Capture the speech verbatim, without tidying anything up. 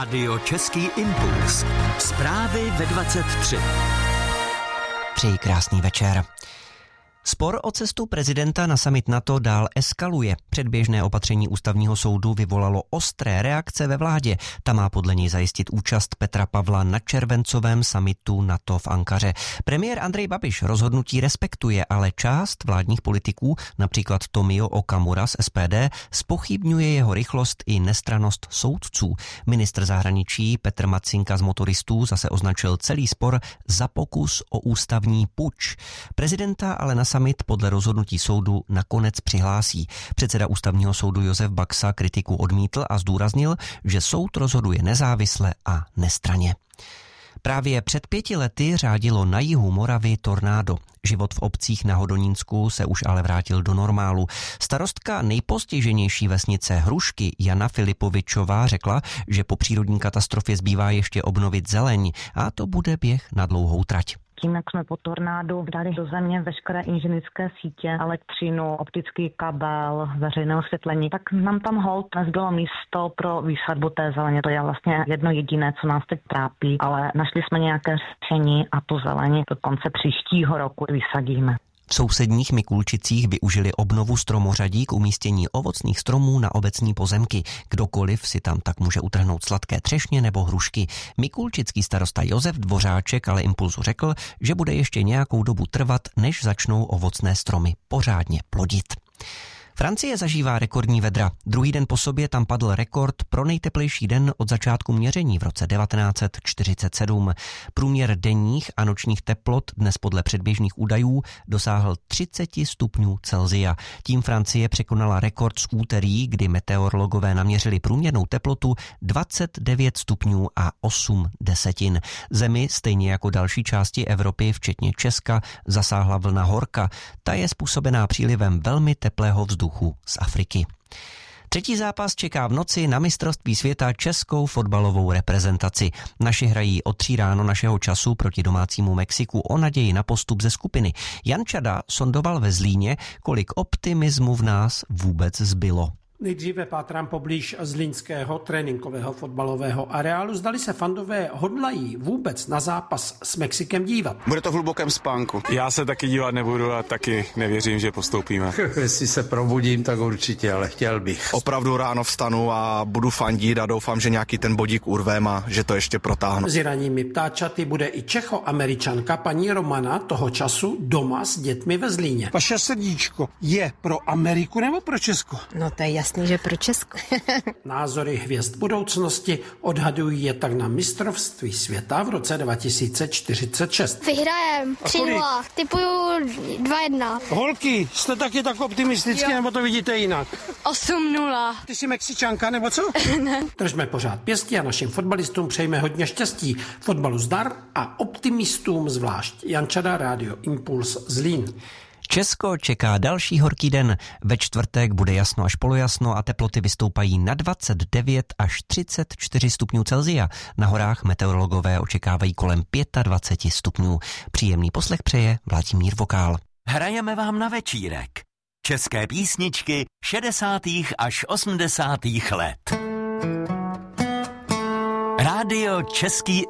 Rádio Český impuls. Zprávy ve dvacet tři. Přeji krásný večer. Spor o cestu prezidenta na summit NATO dál eskaluje. Předběžné opatření ústavního soudu vyvolalo ostré reakce ve vládě. Ta má podle něj zajistit účast Petra Pavla na červencovém summitu NATO v Ankaře. Premiér Andrej Babiš rozhodnutí respektuje, ale část vládních politiků, například Tomio Okamura z S P D, zpochybňuje jeho rychlost i nestrannost soudců. Ministr zahraničí Petr Macinka z Motoristů zase označil celý spor za pokus o ústavní puč. Prezidenta ale na summit podle rozhodnutí soudu nakonec přihlásí. Předseda ústavního soudu Josef Baxa kritiku odmítl a zdůraznil, že soud rozhoduje nezávisle a nestranně. Právě před pěti lety řádilo na jihu Moravy tornádo. Život v obcích na Hodonínsku se už ale vrátil do normálu. Starostka nejpostiženější vesnice Hrušky Jana Filipovičová řekla, že po přírodní katastrofě zbývá ještě obnovit zeleň a to bude běh na dlouhou trať. Tím, jak jsme po tornádu vdali do země veškeré inženýrské sítě, elektřinu, optický kabel, veřejné osvětlení, tak nám tam holt nezbylo místo pro výsadbu té zeleně. To je vlastně jedno jediné, co nás teď trápí, ale našli jsme nějaké řešení a tu zeleň do konce příštího roku vysadíme. V sousedních Mikulčicích využili obnovu stromořadí k umístění ovocných stromů na obecní pozemky. Kdokoliv si tam tak může utrhnout sladké třešně nebo hrušky. Mikulčický starosta Josef Dvořáček ale Impulsu řekl, že bude ještě nějakou dobu trvat, než začnou ovocné stromy pořádně plodit. Francie zažívá rekordní vedra. Druhý den po sobě tam padl rekord pro nejteplejší den od začátku měření v roce devatenáct set čtyřicet sedm. Průměr denních a nočních teplot dnes podle předběžných údajů dosáhl třicet stupňů Celsia. Tím Francie překonala rekord z úterý, kdy meteorologové naměřili průměrnou teplotu dvacet devět stupňů a osm desetin. Zemi, stejně jako další části Evropy, včetně Česka, zasáhla vlna horka. Ta je způsobená přílivem velmi teplého vzduchu z Afriky. Třetí zápas čeká v noci na mistrovství světa českou fotbalovou reprezentaci. Naši hrají od tří ráno našeho času proti domácímu Mexiku o naději na postup ze skupiny. Jan Čada sondoval ve Zlíně, kolik optimismu v nás vůbec zbylo. Nejdříve pátrám poblíž zlínského tréninkového fotbalového areálu. Zdali se fandové hodlají vůbec na zápas s Mexikem dívat. Bude to v hlubokém spánku. Já se taky dívat nebudu a taky nevěřím, že postoupíme. Jestli se probudím, tak určitě, ale chtěl bych. Opravdu ráno vstanu a budu fandit a doufám, že nějaký ten bodík urvem a že to ještě protáhnu. S ranními ptáčaty bude i Čecho-Američanka paní Romana, toho času doma s dětmi ve Zlíně. Vaše srdíčko je pro Ameriku nebo pro Česko? No to je jasný, že pro Česko. Názory hvězd budoucnosti odhadují je tak na mistrovství světa v roce dva tisíce čtyřicet šest. Vyhrajem tři nula, tipuju dva jedna. Holky, jste taky tak optimistické, nebo to vidíte jinak? osm nula. Ty jsi Mexičanka, nebo co? Ne. Držme pořád pěstí a našim fotbalistům přejme hodně štěstí. Fotbalu zdar a optimistům zvlášť. Jan Čada, Rádio Impuls, Zlín. Česko čeká další horký den. Ve čtvrtek bude jasno až polojasno a teploty vystoupají na dvacet devět až třicet čtyři stupňů Celsia. Na horách meteorologové očekávají kolem dvacet pět stupňů. Příjemný poslech přeje Vladimír Vokál. Hrajeme vám na večírek. České písničky šedesátých až osmdesátých let. Rádio Český